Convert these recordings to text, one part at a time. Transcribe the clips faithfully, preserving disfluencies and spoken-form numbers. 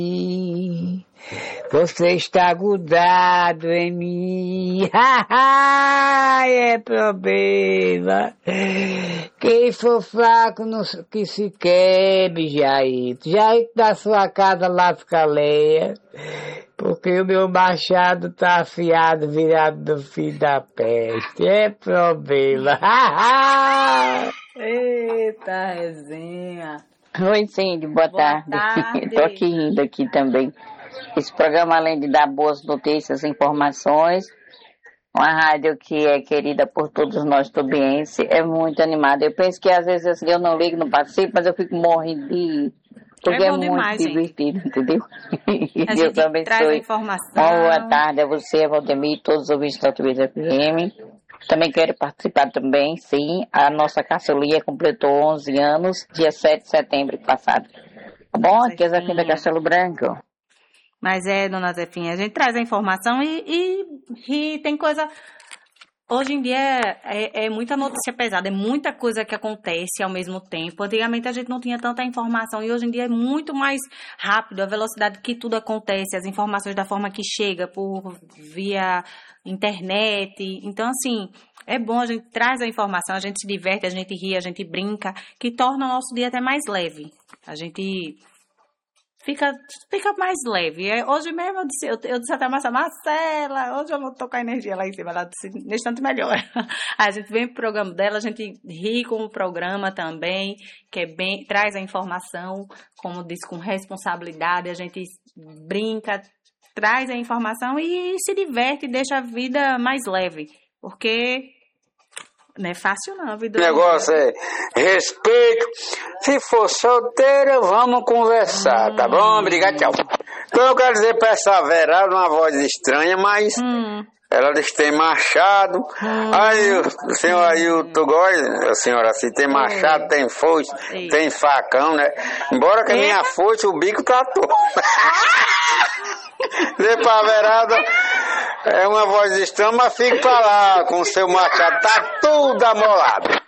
Você está grudado em mim, é problema. Quem for fraco não, que se quebre, Jair. Jair da sua casa lasca lenha, porque o meu machado tá afiado, virado no fim da peste. É problema. Eita, resenha. Oi, Cindy, boa, boa tarde. tarde. Tô aqui rindo aqui também. Esse programa, além de dar boas notícias, informações, uma rádio que é querida por todos nós tubienses, é muito animada. Eu penso que às vezes assim, eu não ligo, não participo, mas eu fico morrendo de ir, porque é, é muito demais, divertido, gente. Entendeu? A Deus abençoe. Traz a informação. Uma boa tarde a você, a Valdemir, todos os ouvintes da Tubiense F M. Também quero participar também, sim. A nossa caçulinha completou onze anos, dia sete de setembro passado. Tá bom? Aqui é Zefinha da Castelo Branco. Mas é, dona Zefinha, a gente traz a informação e, e, e tem coisa... Hoje em dia é, é, é muita notícia pesada, é muita coisa que acontece ao mesmo tempo. Antigamente a gente não tinha tanta informação e hoje em dia é muito mais rápido, a velocidade que tudo acontece, as informações da forma que chega por via internet. Então, assim, é bom, a gente traz a informação, a gente se diverte, a gente ri, a gente brinca, que torna o nosso dia até mais leve. A gente... Fica, fica mais leve. Hoje mesmo eu disse, eu, eu disse até a Marcela, Marcela, hoje eu vou tocar energia lá em cima. Ela disse, nesse instante melhor. A gente vem pro programa dela, a gente ri com o programa também, que é bem, traz a informação, como disse, com responsabilidade, a gente brinca, traz a informação e se diverte, deixa a vida mais leve. Porque... não é fácil não, vida. O negócio é respeito. Se for solteira, vamos conversar, hum. tá bom? Obrigado, tchau. Então eu quero dizer pra essa Vera, uma voz estranha, mas hum. ela diz que tem machado. Hum. Aí o senhor aí, o Tugói, a senhora assim, tem machado, tem foice, Ei. tem facão, né? Embora que a minha foice, o bico tá todo. Dizer pra Verada, é uma voz estranha, mas fique pra lá com o seu machado, tá tudo amolado.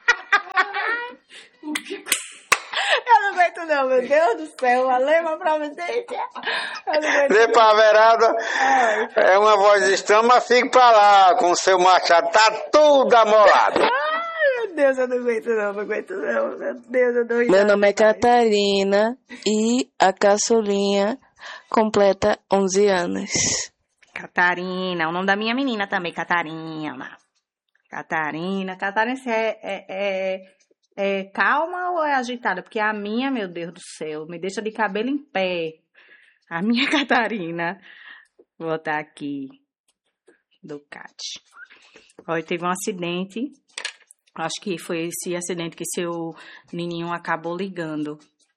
Eu não aguento não, meu Deus do céu, uma lema pra você. Dizer pra Verada, é uma voz estranha, mas fique pra lá com o seu machado, tá tudo amolado. Ai, meu Deus, eu não aguento não, não aguento não, meu Deus, eu não Meu nome é Catarina e a caçulinha completa onze anos. Catarina, o nome da minha menina também, Catarina. Catarina, Catarina, você é, é, é, é calma ou é agitada? Porque a minha, meu Deus do céu, me deixa de cabelo em pé. A minha Catarina, vou botar aqui, Ducati. Olha, teve um acidente, acho que foi esse acidente que seu menino acabou ligando.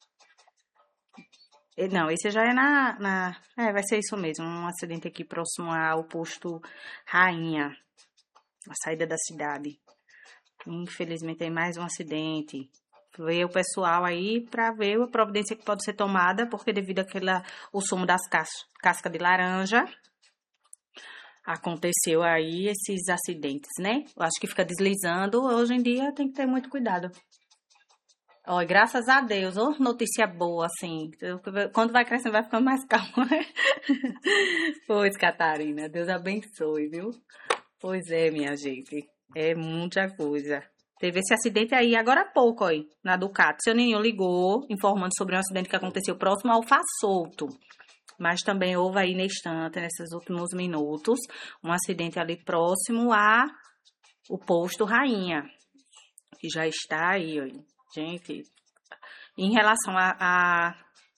Não, esse já é na, na... É, vai ser isso mesmo. Um acidente aqui próximo ao posto Rainha. A saída da cidade. Infelizmente, tem mais um acidente. Veio o pessoal aí para ver a providência que pode ser tomada, porque devido àquela, o sumo das cascas casca de laranja, aconteceu aí esses acidentes, né? Eu acho que fica deslizando. Hoje em dia tem que ter muito cuidado. Ó, graças a Deus, oh, notícia boa, assim, quando vai crescendo vai ficando mais calma. Pois, Catarina, Deus abençoe, viu? Pois é, minha gente, é muita coisa. Teve esse acidente aí agora há pouco, ó, na Ducati. Seu Ninho ligou, informando sobre um acidente que aconteceu próximo ao Façolto. Mas também houve aí na estante, nesses últimos minutos, um acidente ali próximo a o posto Rainha, que já está aí, ó. Gente, em relação a, a,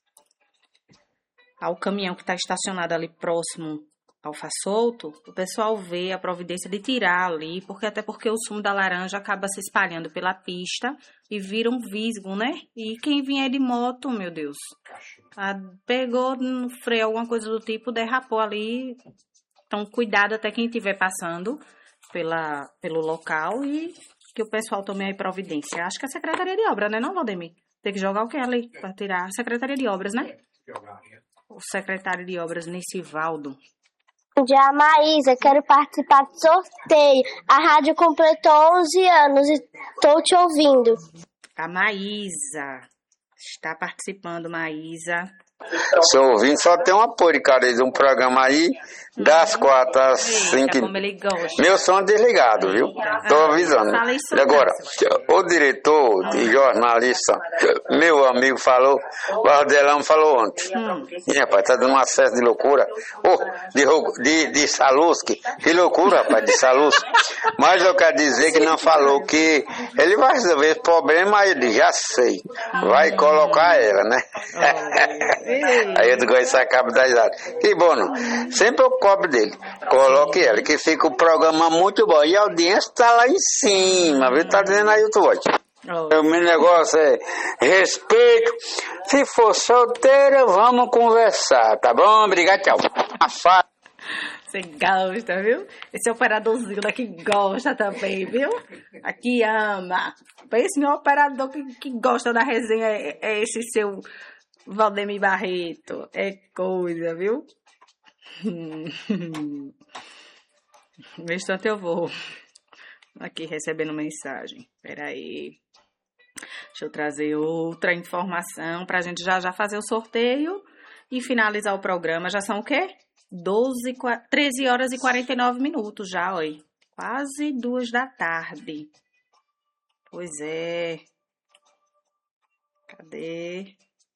ao caminhão que está estacionado ali próximo ao Façolto, o pessoal vê a providência de tirar ali, porque até porque o sumo da laranja acaba se espalhando pela pista e vira um visgo, né? E quem vier de moto, meu Deus, a, pegou no freio, alguma coisa do tipo, derrapou ali. Então, cuidado até quem estiver passando pela, pelo local e... que o pessoal tome aí providência. Acho que a Secretaria de Obras, né, não, Valdemir? Tem que jogar o que ali para tirar? A Secretaria de Obras, né? O secretário de Obras, Nicivaldo. Bom dia, Maísa. Quero participar do sorteio. A rádio completou onze anos e estou te ouvindo. A Maísa está participando, Maísa. Sou ouvindo, só tem uma porcaria de um programa aí, das quatro às cinco. Como ele gosta. Meu som é desligado, viu? Tô avisando. Fala isso E agora, o diretor de jornalista, meu amigo falou, o Ardelão falou ontem. Hum. E, rapaz, tá dando um acesso de loucura. Oh, de, ro- de, de Salusky. Que loucura, rapaz, de Salusky. Mas eu quero dizer que não falou que ele vai resolver esse problema, aí ele já sei. Vai colocar ela, né? Aí eu digo, isso acaba da risada. Que bom, não. Sempre eu cobro dele. Coloque ela, que fica o programa muito bom. E a audiência tá lá em cima, viu? Tá dizendo aí o Tuote. O meu negócio é respeito. Se for solteira, vamos conversar, tá bom? Obrigado, tchau. Afasta. Você gosta, viu? Esse operadorzinho daqui gosta também, viu? Aqui ama. Esse meu operador que, que gosta da resenha é, é esse seu Valdemir Barreto. É coisa, viu? No instante eu vou aqui recebendo mensagem. Peraí. Deixa eu trazer outra informação pra gente já já fazer o sorteio e finalizar o programa. Já são o quê? doze, treze horas e quarenta e nove minutos já, oi. Quase duas da tarde. Pois é. Cadê?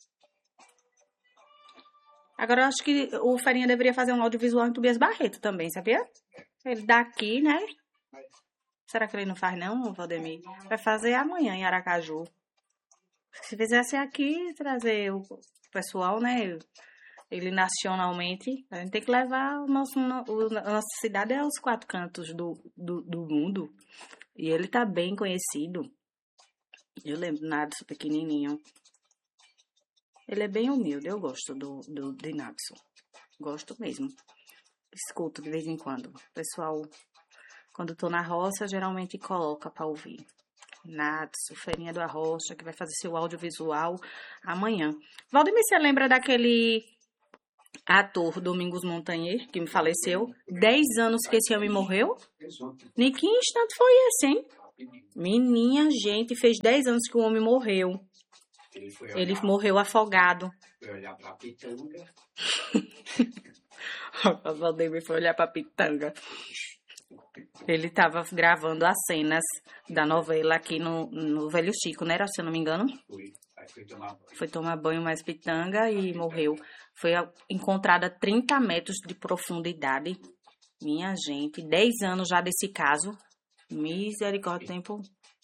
Agora eu acho que o Ferinha deveria fazer um audiovisual em Tobias Barreto também, sabia? Ele daqui, né? Será que ele não faz não, Valdemir? Vai fazer amanhã em Aracaju. Se fizesse aqui, trazer o pessoal, né? Ele nacionalmente, a gente tem que levar o nosso, o, a nossa cidade aos quatro cantos do, do, do mundo. E ele tá bem conhecido. Eu lembro Nadson pequenininho. Ele é bem humilde, eu gosto do, do, de Nadson. Gosto mesmo. Escuto de vez em quando. O pessoal, quando tô na roça, geralmente coloca pra ouvir. Nadson, Ferinha do Arrocha, que vai fazer seu audiovisual amanhã. Valdemir, você lembra daquele ator Domingos Montanher, que me faleceu? Dez anos que esse homem morreu? Nem que instante foi esse, hein? Menina, gente, fez dez anos que o homem morreu. Ele, Ele morreu afogado. Foi olhar pra pitanga. O Valdemir foi olhar pra pitanga. Ele tava gravando as cenas da novela aqui no, no Velho Chico, né? Se eu não me engano. Foi. Foi tomar, foi tomar banho mais pitanga e morreu. Foi encontrada a trinta metros de profundidade. Minha gente, dez anos já desse caso. Misericórdia, tempo.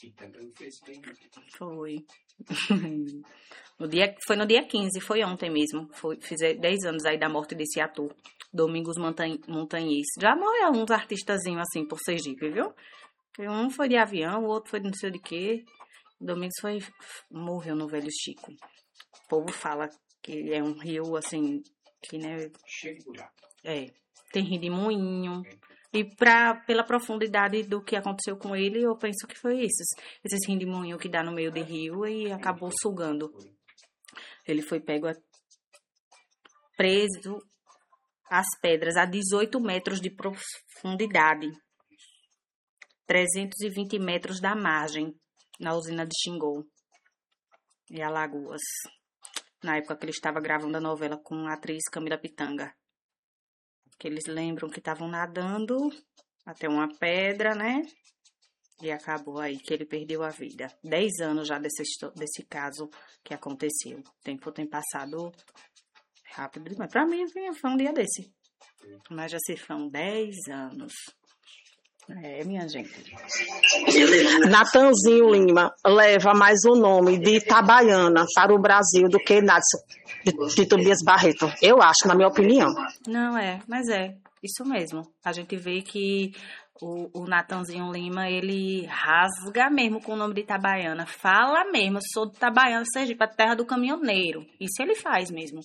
Foi. No dia, foi no dia quinze, foi ontem mesmo. Foi, fiz dez anos aí da morte desse ator, Domingos Montanhês. Já morreu uns artistazinhos assim por Sergipe, viu? Um foi de avião, o outro foi de não sei de quê. Domingos foi, morreu no Velho Chico. O povo fala que é um rio, assim, que, né... cheio de buraco. É, tem rio de moinho. E pra, pela profundidade do que aconteceu com ele, eu penso que foi esses. Esses rios de moinho que dá no meio do rio e acabou sugando. Ele foi pego, a, preso às pedras a dezoito metros de profundidade. trezentos e vinte metros da margem. Na usina de Xingô e Alagoas, na época que ele estava gravando a novela com a atriz Camila Pitanga. Que eles lembram que estavam nadando até uma pedra, né? E acabou aí que ele perdeu a vida. Dez anos já desse, desse caso que aconteceu. O tempo tem passado rápido demais. Pra mim foi um dia desse. Mas já se foram dez anos. É, minha gente. Natanzinho Lima leva mais o nome de Itabaiana para o Brasil do que Nadson de, de Tobias Barreto. Eu acho, na minha opinião. Não, é, mas é. Isso mesmo. A gente vê que o, o Natanzinho Lima, ele rasga mesmo com o nome de Itabaiana. Fala mesmo, sou de Itabaiana, Sergipe, a terra do caminhoneiro. Isso ele faz mesmo.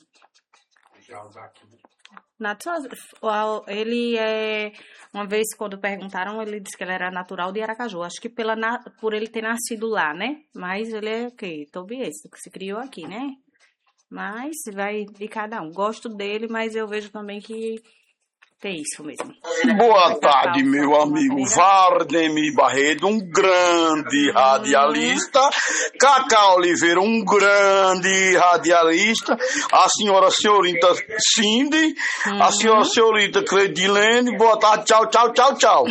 Ele é... Uma vez, quando perguntaram, ele disse que ele era natural de Aracaju. Acho que pela, por ele ter nascido lá, né? Mas ele é o quê? Tobias, que se criou aqui, né? Mas vai de cada um. Gosto dele, mas eu vejo também que É isso mesmo. Boa tarde, meu amigo Vardemir Barreto, um grande radialista. Cacá Oliveira, um grande radialista. A senhora senhorita Cindy, uhum. A senhora senhorita Cledilene. Boa tarde, tchau, tchau, tchau, tchau.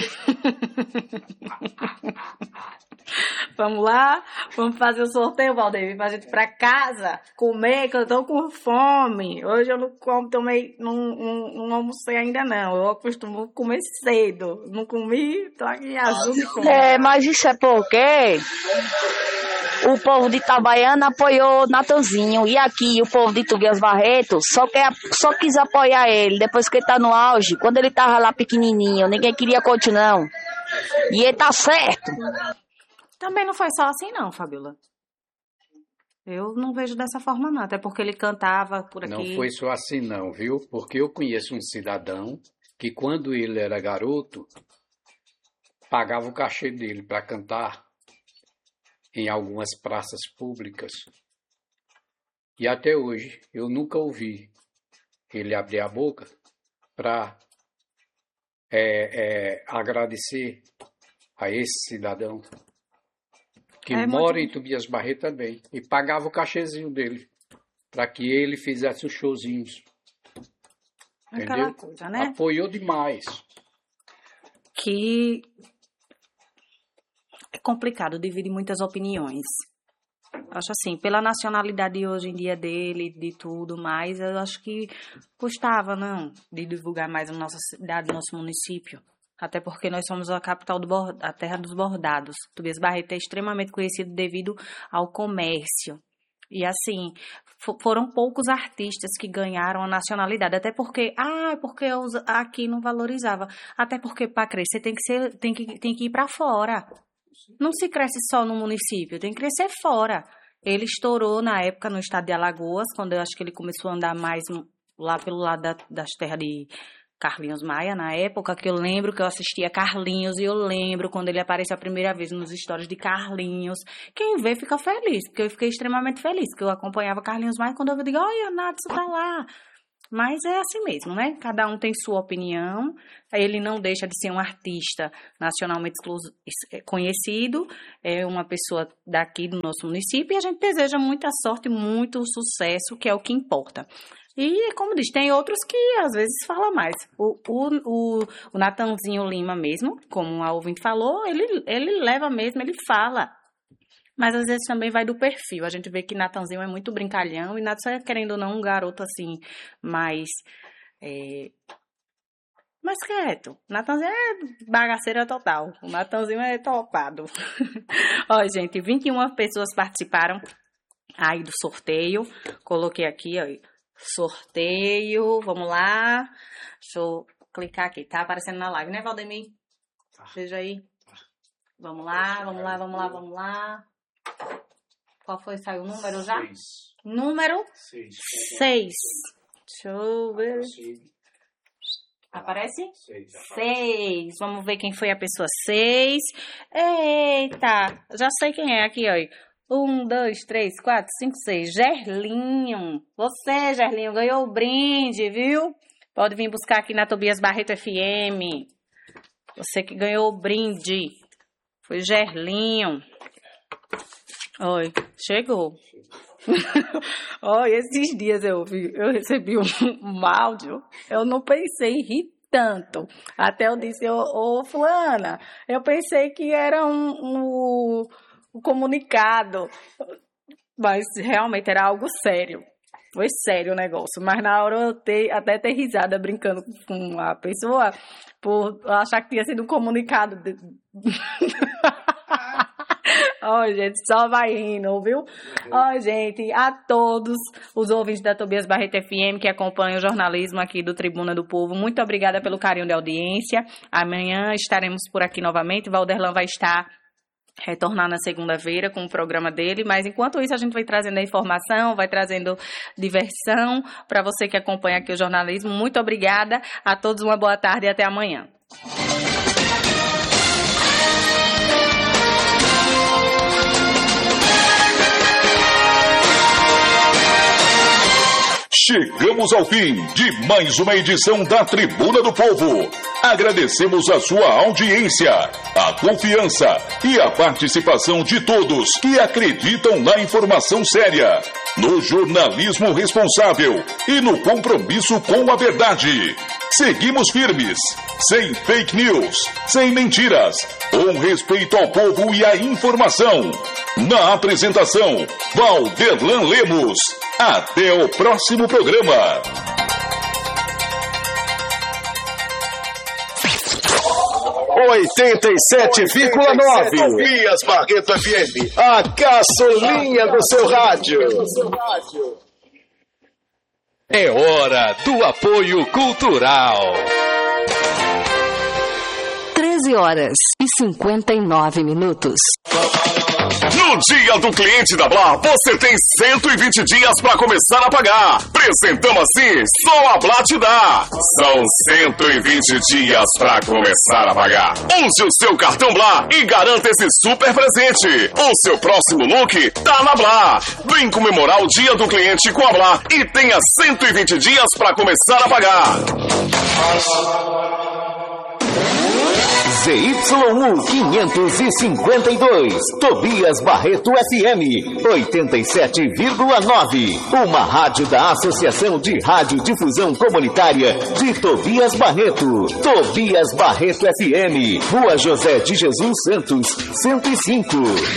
Vamos lá, vamos fazer o sorteio, Valdemir, pra gente ir pra casa comer, que eu tô com fome. Hoje eu não como, tomei, não, não, não almocei ainda não. Eu costumo comer cedo. Não comi, tô aqui azul de comer. É, mas isso é porque o povo de Itabaiana apoiou Natanzinho. E aqui o povo de Tobias Barreto só, quer, só quis apoiar ele depois que ele tá no auge. Quando ele tava lá pequenininho, ninguém queria continuar. E ele tá certo. Também não foi só assim não, Fabiola. Eu não vejo dessa forma não, até porque ele cantava por aqui. Não foi só assim não, viu? Porque eu conheço um cidadão que quando ele era garoto, pagava o cachê dele para cantar em algumas praças públicas. E até hoje eu nunca ouvi ele abrir a boca para é, é, agradecer a esse cidadão. Que é mora muito... em Tobias Barreto também. E pagava o cachezinho dele. Para que ele fizesse os showzinhos. Aquela Entendeu? Coisa, né? Apoiou demais. Que é complicado, divide muitas opiniões. Acho assim, pela nacionalidade hoje em dia dele, de tudo mais, eu acho que custava, não, de divulgar mais a nossa cidade, nosso município. Até porque nós somos a capital, do bord... a terra dos bordados. Tobias Barreto é extremamente conhecido devido ao comércio. E assim, foram poucos artistas que ganharam a nacionalidade. Até porque, ah, porque eu aqui não valorizava. Até porque para crescer tem que, ser, tem que, tem que ir para fora. Não se cresce só no município, tem que crescer fora. Ele estourou na época no estado de Alagoas, quando eu acho que ele começou a andar mais lá pelo lado da, das terras de Carlinhos Maia, na época, que eu lembro que eu assistia Carlinhos, e eu lembro quando ele apareceu a primeira vez nos stories de Carlinhos. Quem vê fica feliz, porque eu fiquei extremamente feliz, porque eu acompanhava Carlinhos Maia, quando eu digo, olha, Natsu tá lá. Mas é assim mesmo, né? Cada um tem sua opinião, ele não deixa de ser um artista nacionalmente conhecido, é uma pessoa daqui do nosso município, e a gente deseja muita sorte, muito sucesso, que é o que importa. E, como diz, tem outros que às vezes falam mais. O, o, o, o Natanzinho Lima mesmo, como a ouvinte falou, ele, ele leva mesmo, ele fala. Mas às vezes também vai do perfil. A gente vê que Natanzinho é muito brincalhão e Natanzinho é, querendo ou não, um garoto assim, mais, é, mais quieto. Natanzinho é bagaceira total. O Natanzinho é topado. Ó, gente, vinte e uma pessoas participaram aí do sorteio. Coloquei aqui, ó. Sorteio, vamos lá. Deixa eu clicar aqui, tá aparecendo na live, né, Valdemir? Veja aí. Vamos lá, vamos lá, vamos lá, vamos lá. Qual foi? Saiu o número já? Seis. Número? Seis. Seis. Deixa eu ver. Aparece? Seis. Seis. Vamos ver quem foi a pessoa seis. Eita, já sei quem é aqui, ó. Um, dois, três, quatro, cinco, seis. Gerlinho. Você, Gerlinho, ganhou o brinde, viu? Pode vir buscar aqui na Tobias Barreto F M. Você que ganhou o brinde. Foi Gerlinho. Oi, chegou. Oi, esses dias eu, vi, eu recebi um, um áudio. Eu não pensei em rir tanto. Até eu disse, ô, ô fulana, eu pensei que era um... um o comunicado, mas realmente era algo sério, foi sério o negócio, mas na hora eu te, até ter risada brincando com a pessoa, por achar que tinha sido um comunicado. De... Ó, oh, gente, só vai rindo, viu? Ó, oh, gente, a todos os ouvintes da Tobias Barreto F M que acompanham o jornalismo aqui do Tribuna do Povo, muito obrigada pelo carinho de audiência. Amanhã estaremos por aqui novamente, Valderlan vai estar retornar na segunda-feira com o programa dele, mas enquanto isso a gente vai trazendo a informação, vai trazendo diversão para você que acompanha aqui o jornalismo. Muito obrigada a todos, uma boa tarde e até amanhã. Chegamos ao fim de mais uma edição da Tribuna do Povo. Agradecemos a sua audiência, a confiança e a participação de todos que acreditam na informação séria, no jornalismo responsável e no compromisso com a verdade. Seguimos firmes, sem fake news, sem mentiras, com respeito ao povo e à informação. Na apresentação, Valderlan Lemos. Até o próximo programa. oitenta e sete vírgula nove Tobias Barreto F M, a caçulinha do seu rádio. É hora do apoio cultural. treze horas e cinquenta e nove minutos. No Dia do Cliente da Blá, você tem cento e vinte dias para começar a pagar. Apresentamos assim, só a Blá te dá. São cento e vinte dias para começar a pagar. Use o seu cartão Blá e garanta esse super presente. O seu próximo look tá na Blá. Vem comemorar o Dia do Cliente com a Blá e tenha cento e vinte dias para começar a pagar. Z Y U quinhentos e cinquenta e dois, Tobias Barreto F M, oitenta e sete vírgula nove, uma rádio da Associação de Radiodifusão Comunitária de Tobias Barreto. Tobias Barreto F M, Rua José de Jesus Santos, cento e cinco.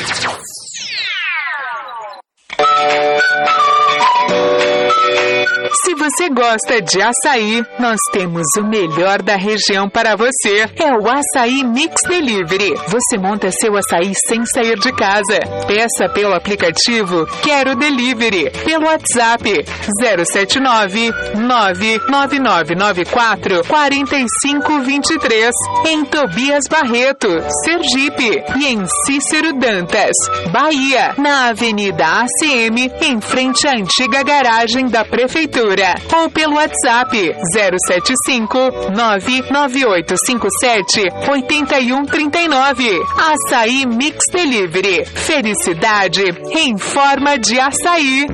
Se você gosta de açaí, nós temos o melhor da região para você. É o Açaí Mix Delivery. Você monta seu açaí sem sair de casa. Peça pelo aplicativo Quero Delivery, pelo WhatsApp zero sete nove, nove nove nove nove quatro, quatro cinco dois três, em Tobias Barreto, Sergipe, e em Cícero Dantas, Bahia, na Avenida A C M, em frente à antiga garagem da Prefeitura. Ou pelo WhatsApp zero sete cinco, nove nove oito cinco sete, oito um três nove. Açaí Mix Delivery. Felicidade em forma de açaí.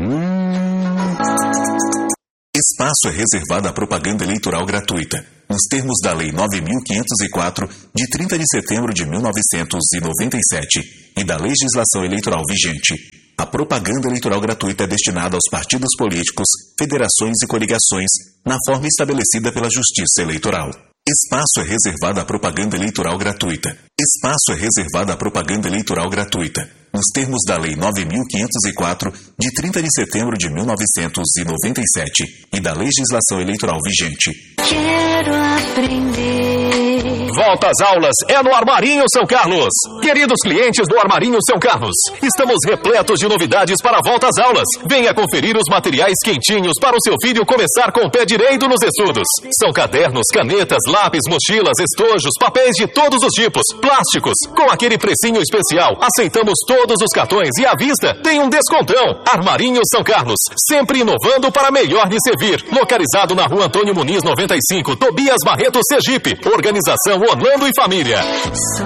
Espaço é reservado à propaganda eleitoral gratuita, nos termos da Lei nove mil quinhentos e quatro, de trinta de setembro de mil novecentos e noventa e sete, e da legislação eleitoral vigente. A propaganda eleitoral gratuita é destinada aos partidos políticos, federações e coligações, na forma estabelecida pela Justiça Eleitoral. Espaço é reservado à propaganda eleitoral gratuita. Espaço é reservado à propaganda eleitoral gratuita, nos termos da Lei nove mil quinhentos e quatro, de trinta de setembro de mil novecentos e noventa e sete, e da legislação eleitoral vigente. Quero aprender. Volta às aulas é no Armarinho São Carlos. Queridos clientes do Armarinho São Carlos, estamos repletos de novidades para a volta às aulas. Venha conferir os materiais quentinhos para o seu filho começar com o pé direito nos estudos. São cadernos, canetas, lápis, mochilas, estojos, papéis de todos os tipos, plásticos, com aquele precinho especial. Aceitamos todos os cartões e à vista tem um descontão. Armarinho São Carlos, sempre inovando para melhor lhe servir. Localizado na Rua Antônio Muniz noventa e cinco, Tobias Barreto, Sergipe. Organização Orlando e Família.